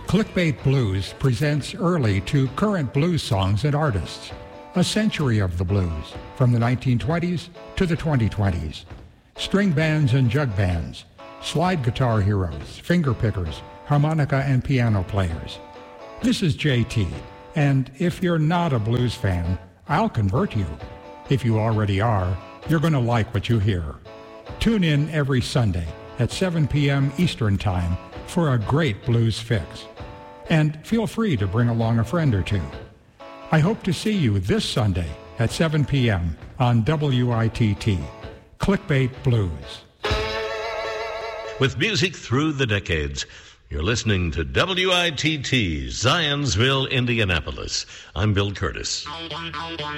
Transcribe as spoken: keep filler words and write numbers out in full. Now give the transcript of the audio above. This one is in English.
Clickbait Blues presents early to current blues songs and artists. A century of the blues, from the nineteen twenties to the twenty twenties. String bands and jug bands, slide guitar heroes, finger pickers, harmonica and piano players. This is J T, and if you're not a blues fan, I'll convert you. If you already are, you're going to like what you hear. Tune in every Sunday at seven p.m. Eastern Time for a great blues fix. And feel free to bring along a friend or two. I hope to see you this Sunday at seven p.m. on W I T T, Clickbait Blues. With music through the decades, you're listening to W I T T, Zionsville, Indianapolis. I'm Bill Curtis.